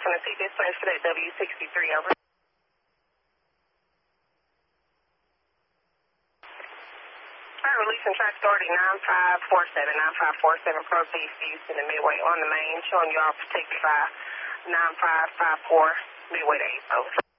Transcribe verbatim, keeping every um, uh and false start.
Tennessee, dispatch for that W sixty-three, over. Alright, releasing track starting nine five four seven, nine five four seven, proceed Houston and Midway on the main, showing you all protected by nine five five four, Midway to eight, over.